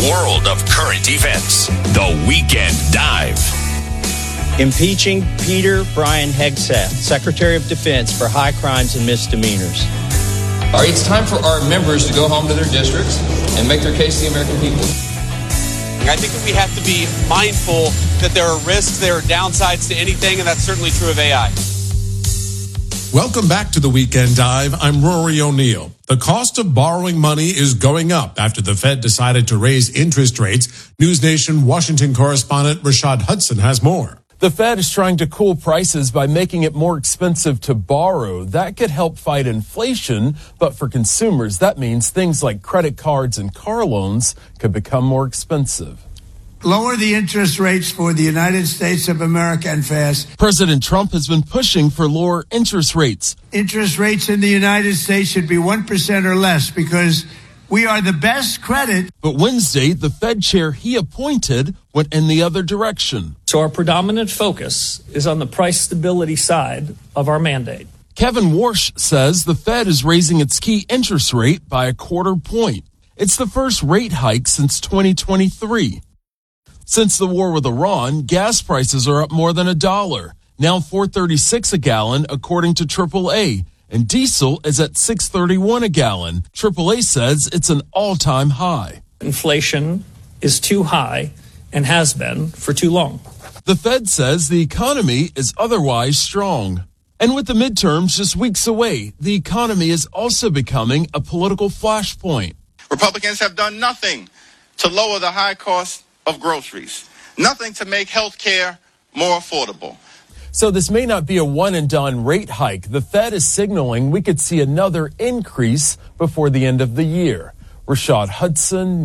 world of current events. The Weekend Dive. Impeaching Peter Brian Hegseth, Secretary of Defense, for high crimes and misdemeanors. All right, it's time for our members to go home to their districts and make their case to the American people. I think that we have to be mindful that there are risks, there are downsides to anything, and that's certainly true of AI. Welcome back to the Weekend Dive. I'm Rory O'Neill. The cost of borrowing money is going up after the Fed decided to raise interest rates. News Nation Washington correspondent Rashad Hudson has more. The Fed is trying to cool prices by making it more expensive to borrow. That could help fight inflation, but for consumers, that means things like credit cards and car loans could become more expensive. Lower the interest rates for the United States of America and fast. President Trump has been pushing for lower interest rates. Interest rates in the United States should be 1% or less because we are the best credit. But Wednesday, the Fed chair he appointed went in the other direction. So our predominant focus is on the price stability side of our mandate. Kevin Warsh says the Fed is raising its key interest rate by 1/4 point. It's the first rate hike since 2023. Since the war with Iran, gas prices are up more than $1, now $4.36 a gallon, according to AAA, and diesel is at $6.31 a gallon. AAA says it's an all-time high. Inflation is too high and has been for too long. The Fed says the economy is otherwise strong. And with the midterms just weeks away, the economy is also becoming a political flashpoint. Republicans have done nothing to lower the high cost of groceries, nothing to make health care more affordable. So this may not be a one-and-done rate hike. The Fed is signaling we could see another increase before the end of the year. Rashad Hudson.